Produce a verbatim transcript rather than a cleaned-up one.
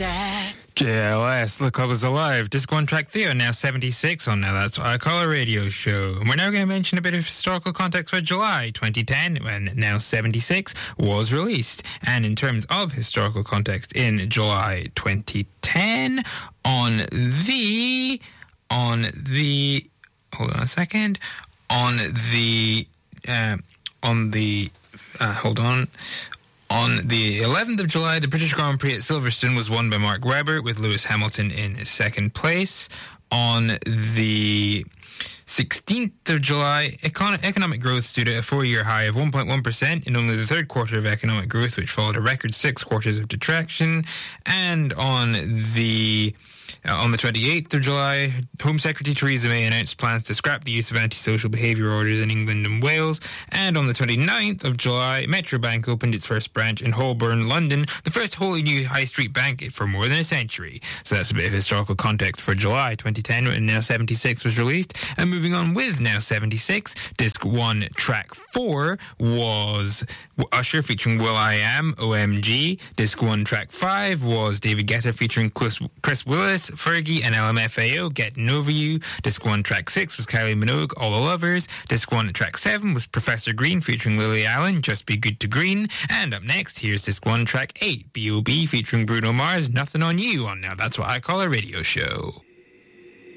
that. J L S, The Club is Alive, Disc one track Theo, now seventy-six on Now That's What I Call a Radio Show. And we're now going to mention a bit of historical context for July twenty ten, when Now seventy-six was released. And in terms of historical context in July twenty ten, on the, on the, hold on a second, on the, uh, on the, uh, hold on, On the eleventh of July, the British Grand Prix at Silverstone was won by Mark Webber, with Lewis Hamilton in second place. On the sixteenth of July, econ- economic growth stood at a four-year high of one point one percent in only the third quarter of economic growth, which followed a record six quarters of detraction. And on the... Uh, on the twenty-eighth of July, Home Secretary Theresa May announced plans to scrap the use of antisocial behaviour orders in England and Wales. And on the twenty-ninth of July, Metro Bank opened its first branch in Holborn, London, the first wholly new high street bank for more than a century. So that's a bit of historical context for July twenty ten, when Now seventy-six was released. And moving on with Now seventy-six, Disc one, Track four was Usher featuring Will I Am, O M G. Disc one, Track five was David Guetta featuring Chris, Chris Willis, Fergie and L M F A O, Getting Over You. Disc one, Track six was Kylie Minogue, All the Lovers. Disc one, Track seven was Professor Green featuring Lily Allen, Just Be Good to Green. And up next, here's Disc one, Track eight, B O B featuring Bruno Mars, Nothing on You on Now That's What I Call a Radio Show.